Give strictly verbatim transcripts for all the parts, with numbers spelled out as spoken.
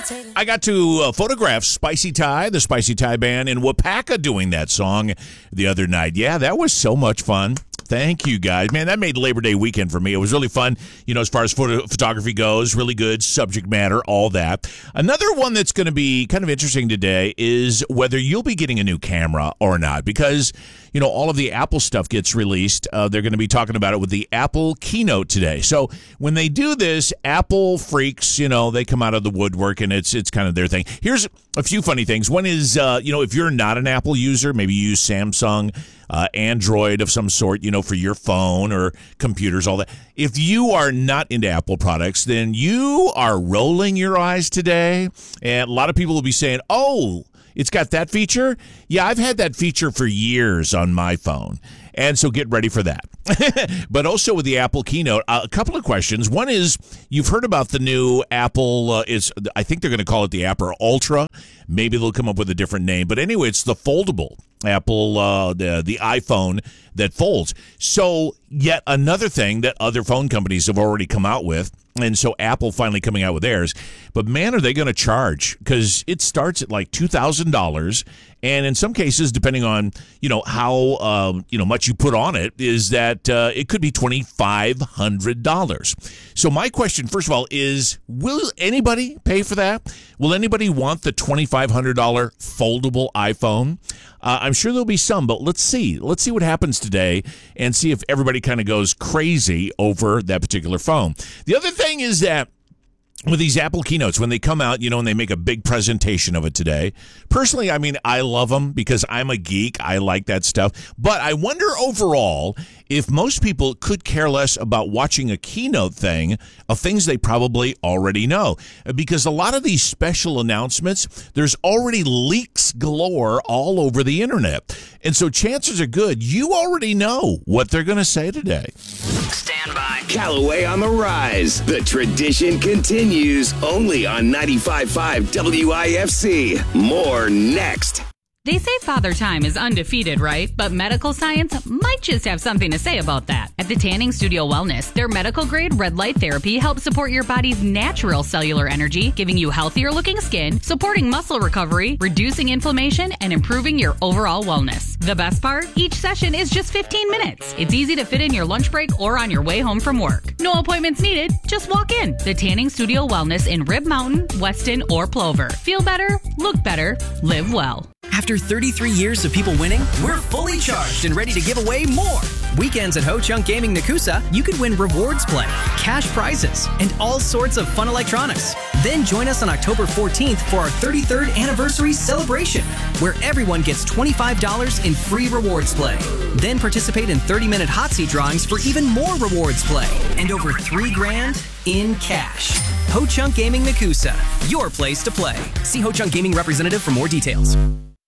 I got to uh, photograph Spicy Ty, the Spicy Ty Band, in Wapaka doing that song the other night. Yeah, that was so much fun. Thank you, guys. Man, that made Labor Day weekend for me. It was really fun, you know, as far as photo- photography goes. Really good subject matter, all that. Another one that's going to be kind of interesting today is whether you'll be getting a new camera or not, because, you know, all of the Apple stuff gets released. Uh, they're going to be talking about it with the Apple keynote today. So when they do this, Apple freaks, you know, they come out of the woodwork, and it's it's kind of their thing. Here's a few funny things. One is, uh, you know, if you're not an Apple user, maybe you use Samsung, Uh, Android of some sort, you know, for your phone or computers, all that. If you are not into Apple products, then you are rolling your eyes today. And a lot of people will be saying, oh, it's got that feature? Yeah, I've had that feature for years on my phone. And so get ready for that. But also with the Apple keynote, uh, a couple of questions. One is, you've heard about the new Apple, uh, is I think they're going to call it the Apple Ultra. Maybe they'll come up with a different name. But anyway, it's the foldable Apple, uh, the, the iPhone that folds. So yet another thing that other phone companies have already come out with. And so Apple finally coming out with theirs. But man, are they going to charge? Because it starts at like two thousand dollars. And in some cases, depending on, you know, how, uh, you know, much you put on it, is that uh, it could be twenty-five hundred dollars. So my question, first of all, is, will anybody pay for that? Will anybody want the twenty-five hundred dollars foldable iPhone? Uh, I'm sure there'll be some, but let's see. Let's see what happens today and see if everybody kind of goes crazy over that particular phone. The other thing is that with these Apple keynotes, when they come out, you know, and they make a big presentation of it today. Personally, I mean, I love them because I'm a geek. I like that stuff. But I wonder overall if most people could care less about watching a keynote thing of things they probably already know. Because a lot of these special announcements, there's already leaks galore all over the internet. And so chances are good you already know what they're going to say today. Stand by. Callaway on the rise. The tradition continues only on ninety-five point five W I F C. More next. They say Father Time is undefeated, right? But medical science might just have something to say about that. At the Tanning Studio Wellness, their medical-grade red light therapy helps support your body's natural cellular energy, giving you healthier-looking skin, supporting muscle recovery, reducing inflammation, and improving your overall wellness. The best part? Each session is just fifteen minutes. It's easy to fit in your lunch break or on your way home from work. No appointments needed. Just walk in. The Tanning Studio Wellness in Rib Mountain, Weston, or Plover. Feel better, look better, live well. After thirty-three years of people winning, we're fully charged and ready to give away more. Weekends at Ho Chunk Gaming Nakusa, you could win rewards play, cash prizes, and all sorts of fun electronics. Then join us on October fourteenth for our thirty-third anniversary celebration, where everyone gets twenty-five dollars in free rewards play. Then participate in thirty-minute hot seat drawings for even more rewards play and over three grand in cash. Ho Chunk Gaming Nakusa, your place to play. See Ho Chunk Gaming representative for more details.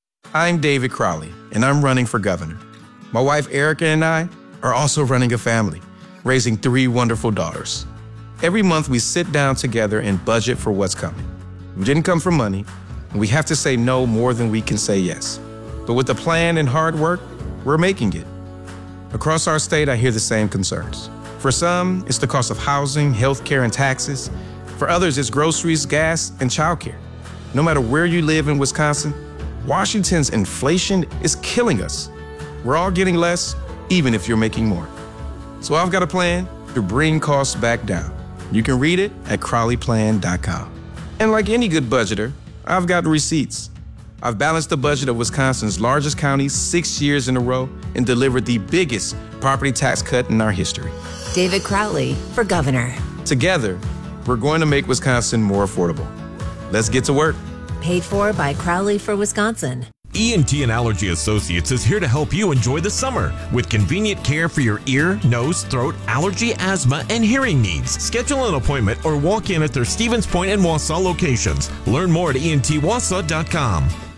I'm David Crowley, and I'm running for governor. My wife Erica and I are also running a family, raising three wonderful daughters. Every month we sit down together and budget for what's coming. We didn't come for money, and we have to say no more than we can say yes. But with a plan and hard work, we're making it. Across our state, I hear the same concerns. For some, it's the cost of housing, healthcare, and taxes. For others, it's groceries, gas, and childcare. No matter where you live in Wisconsin, Washington's inflation is killing us. We're all getting less, even if you're making more. So I've got a plan to bring costs back down. You can read it at crowley plan dot com. And like any good budgeter, I've got receipts. I've balanced the budget of Wisconsin's largest county six years in a row and delivered the biggest property tax cut in our history. David Crowley for governor. Together, we're going to make Wisconsin more affordable. Let's get to work. Paid for by Crowley for Wisconsin. E N T and Allergy Associates is here to help you enjoy the summer with convenient care for your ear, nose, throat, allergy, asthma, and hearing needs. Schedule an appointment or walk in at their Stevens Point and Wausau locations. Learn more at E N T Wausau dot com.